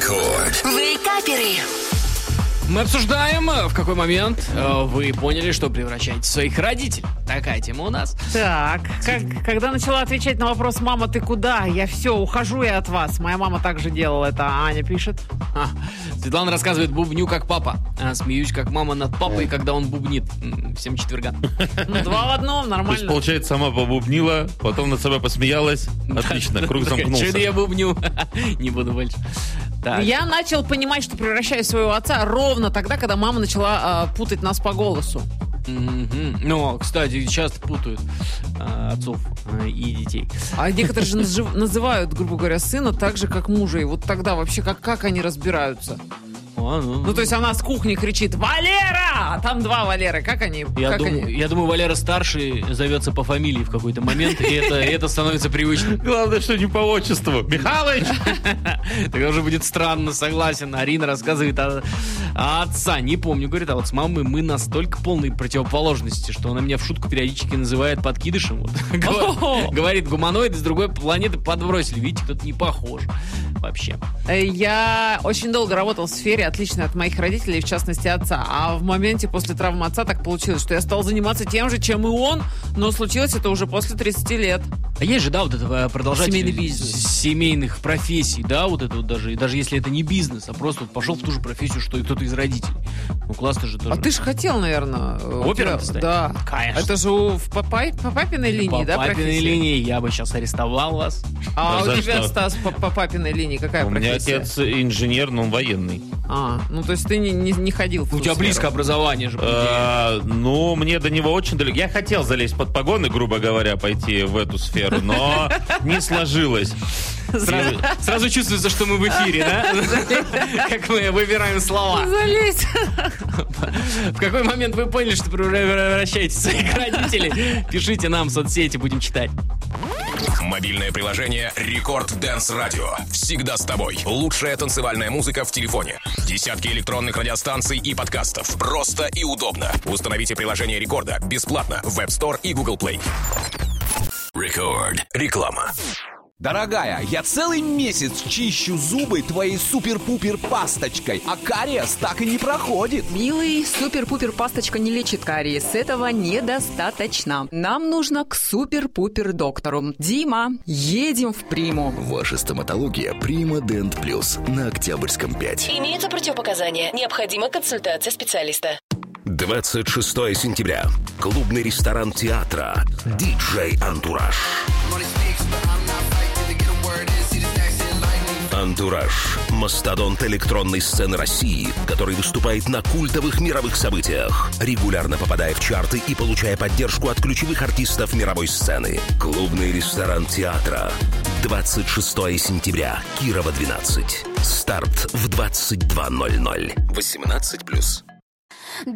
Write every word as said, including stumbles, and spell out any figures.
Рекорд. Вейкаперы. Мы обсуждаем, в какой момент э, вы поняли, что превращаете своих родителей. Такая тема у нас. Так, как, когда начала отвечать на вопрос «Мама, ты куда?» Я все, ухожу я от вас. Моя мама также делала это, Аня пишет. А, Светлана рассказывает: бубню как папа, а, смеюсь как мама над папой, когда он бубнит. Всем четверга. Ну, два в одном, То нормально. есть, получается, сама побубнила, потом над собой посмеялась. Отлично, круг замкнулся. Что я бубню? Не буду больше. Так. Я начал понимать, что превращаю своего отца ровно тогда, когда мама начала э, путать нас по голосу. Мгм. Ну, кстати, часто путают а, отцов а, и детей. А некоторые же назыв- называют, грубо говоря, сына так же, как мужа. И вот тогда вообще как, как они разбираются? А, ну, Ну, то есть она с кухни кричит «Валера!» А там два Валеры. Как они? я, как думаю, они? я думаю, Валера старший зовется по фамилии в какой-то момент, и это, это становится привычным. Главное, что не по отчеству. Михалыч! Тогда уже будет странно, согласен. Арина рассказывает о, о отца. Не помню, говорит, а вот с мамой мы настолько полные противоположности, что она меня в шутку периодически называет подкидышем. Вот. О! Говорит, гуманоиды с другой планеты подбросили. Видите, кто-то не похож вообще. Э, Я очень долго работал в сфере, отличной от моих родителей, в частности отца. А в моменте после травмы отца так получилось, что я стал заниматься тем же, чем и он, но случилось это уже после тридцати лет. А есть же, да, вот это продолжатель Семейный бизнес. семейных профессий, да, вот это вот даже, даже если это не бизнес, а просто вот пошел в ту же профессию, что и кто-то из родителей. Ну, классно же тоже. А ты же хотел, наверное... э, Опером у тебя- стать? Да. Конечно. Это же у- в папай- по папиной линии, По да, папиной профессия? линии я бы сейчас арестовал вас. А А у за тебя, что? Стас, по, по папиной линии какая У меня профессия? отец инженер, но он военный. А, ну то есть ты не, не, не ходил в ту У тебя сферу. близко образование же. по идее. А, Ну, мне до него очень далеко. Я хотел залезть под погоны, грубо говоря, пойти в эту сферу, но не сложилось. Сразу, сразу чувствуется, что мы в эфире, да? Как мы выбираем слова. Залезь. В какой момент вы поняли, что превращаете своих родителей? Пишите нам в соцсети, будем читать. Мобильное приложение Рекорд Dance Radio. Всегда с тобой. Лучшая танцевальная музыка в телефоне. Десятки электронных радиостанций и подкастов. Просто и удобно. Установите приложение Рекорда бесплатно в App Store и Google Play. Рекорд. Реклама. Дорогая, я целый месяц чищу зубы твоей супер-пупер пасточкой, а кариес так и не проходит. Милый, супер-пупер пасточка не лечит кариес. Этого недостаточно. Нам нужно к супер-пупер доктору. Дима, едем в Приму. Ваша стоматология Прима Дент Плюс на Октябрьском пять. Имеются противопоказания. Необходима консультация специалиста. двадцать шестого сентября. Клубный ресторан театра. Диджей Антураж. Антураж. Мастодонт электронной сцены России, который выступает на культовых мировых событиях, регулярно попадая в чарты и получая поддержку от ключевых артистов мировой сцены. Клубный ресторан театра. двадцать шестого сентября. Кирова, двенадцать. Старт в двадцать два ноль ноль. восемнадцать плюс.